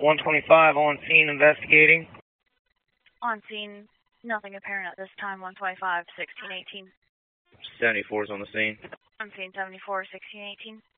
125 on scene investigating. On scene, nothing apparent at this time, 125, 1618. 74's on the scene. On scene 74, 1618.